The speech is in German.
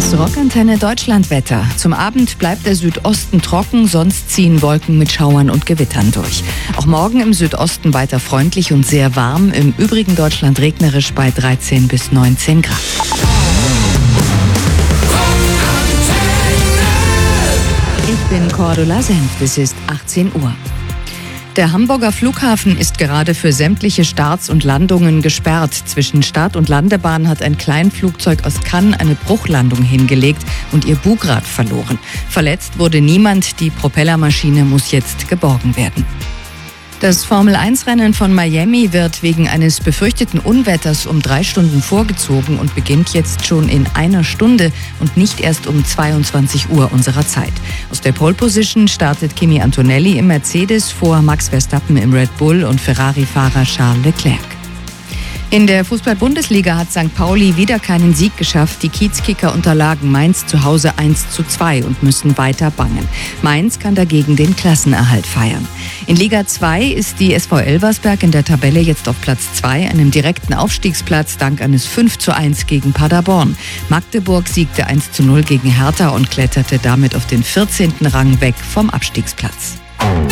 Das Rockantenne Deutschlandwetter. Zum Abend bleibt der Südosten trocken, sonst ziehen Wolken mit Schauern und Gewittern durch. Auch morgen im Südosten weiter freundlich und sehr warm, im übrigen Deutschland regnerisch bei 13 bis 19 Grad. Ich bin Cordula Senft, es ist 18 Uhr. Der Hamburger Flughafen ist gerade für sämtliche Starts und Landungen gesperrt. Zwischen Start- und Landebahn hat ein Kleinflugzeug aus Cannes eine Bruchlandung hingelegt und ihr Bugrad verloren. Verletzt wurde niemand, die Propellermaschine muss jetzt geborgen werden. Das Formel-1-Rennen von Miami wird wegen eines befürchteten Unwetters um 3 Stunden vorgezogen und beginnt jetzt schon in 1 Stunde und nicht erst um 22 Uhr unserer Zeit. Aus der Pole-Position startet Kimi Antonelli im Mercedes vor Max Verstappen im Red Bull und Ferrari-Fahrer Charles Leclerc. In der Fußball-Bundesliga hat St. Pauli wieder keinen Sieg geschafft. Die Kiezkicker unterlagen Mainz zu Hause 1:2 und müssen weiter bangen. Mainz kann dagegen den Klassenerhalt feiern. In Liga 2 ist die SV Elversberg in der Tabelle jetzt auf Platz 2, einem direkten Aufstiegsplatz dank eines 5:1 gegen Paderborn. Magdeburg siegte 1:0 gegen Hertha und kletterte damit auf den 14. Rang weg vom Abstiegsplatz.